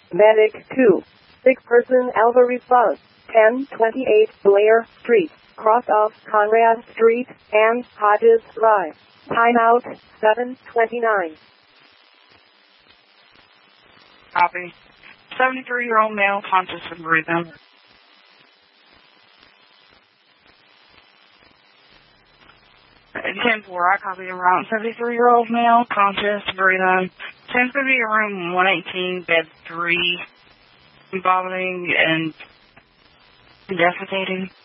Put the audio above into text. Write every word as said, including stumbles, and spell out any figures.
Medic two. Sick person Alva response. ten twenty-eight Blair Street, cross off Conrad Street and Hodges Drive. Timeout seven twenty-nine. Copy. seventy-three-year-old male, conscious and breathing. ten four, I copy around seventy-three-year-old male, conscious, breathing. Seems to be in room one eighteen, bed three, vomiting and defecating.